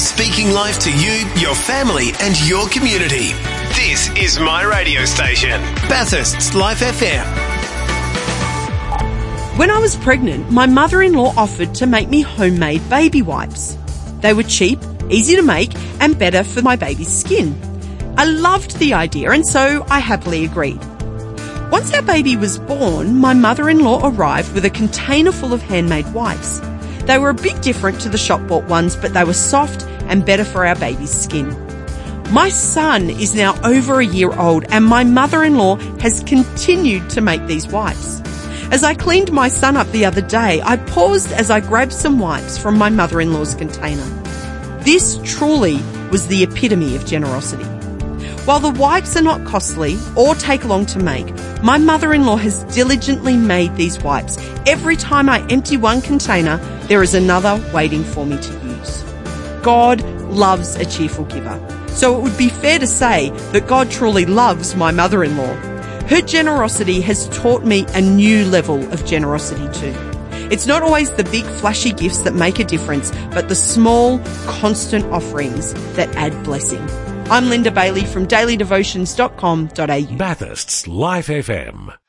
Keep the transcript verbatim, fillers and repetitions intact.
speaking life to you, your family and your community. This is my radio station, Bathurst's Life F M. When I was pregnant, my mother-in-law offered to make me homemade baby wipes. They were cheap, easy to make and better for my baby's skin. I loved the idea and so I happily agreed. Once our baby was born, my mother-in-law arrived with a container full of handmade wipes. They were a bit different to the shop-bought ones, but they were soft and better for our baby's skin. My son is now over a year old and my mother-in-law has continued to make these wipes. As I cleaned my son up the other day, I paused as I grabbed some wipes from my mother-in-law's container. This truly was the epitome of generosity. While the wipes are not costly or take long to make, my mother-in-law has diligently made these wipes. Every time I empty one container, there is another waiting for me to use. God loves a cheerful giver. So it would be fair to say that God truly loves my mother-in-law. Her generosity has taught me a new level of generosity too. It's not always the big flashy gifts that make a difference, but the small, constant offerings that add blessing. I'm Linda Bailey from daily devotions dot com dot a u. Bathurst's Life F M.